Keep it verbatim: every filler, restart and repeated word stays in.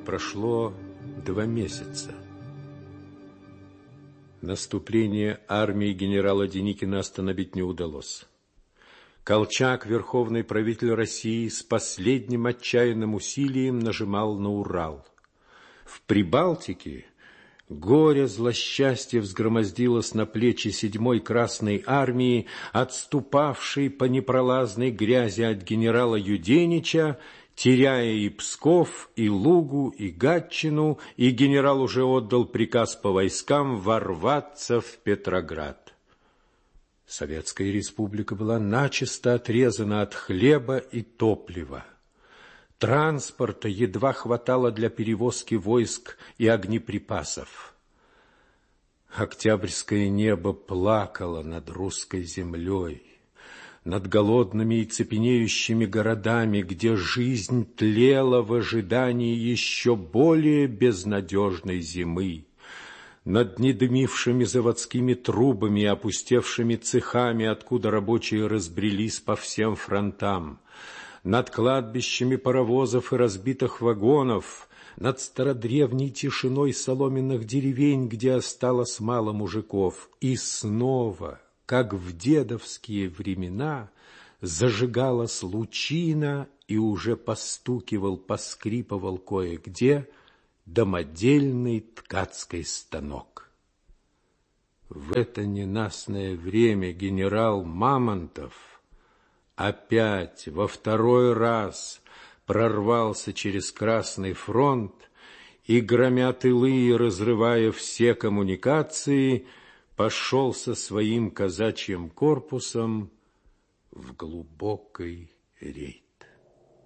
прошло два месяца. Наступление армии генерала Деникина остановить не удалось. Колчак, верховный правитель России, с последним отчаянным усилием нажимал на Урал. В Прибалтике горе злосчастье взгромоздилось на плечи седьмой Красной армии, отступавшей по непролазной грязи от генерала Юденича, теряя и Псков, и Лугу, и Гатчину, и генерал уже отдал приказ по войскам ворваться в Петроград. Советская республика была начисто отрезана от хлеба и топлива. Транспорта едва хватало для перевозки войск и огнеприпасов. Октябрьское небо плакало над русской землей, над голодными и цепенеющими городами, где жизнь тлела в ожидании еще более безнадежной зимы, над недымившими заводскими трубами и опустевшими цехами, откуда рабочие разбрелись по всем фронтам, над кладбищами паровозов и разбитых вагонов, над стародревней тишиной соломенных деревень, где осталось мало мужиков. И снова, как в дедовские времена, зажигалась лучина, и уже постукивал, поскрипывал кое-где домодельный ткацкий станок. В это ненастное время генерал Мамонтов опять во второй раз прорвался через Красный фронт и, громя тылы и разрывая все коммуникации, пошел со своим казачьим корпусом в глубокий рейд.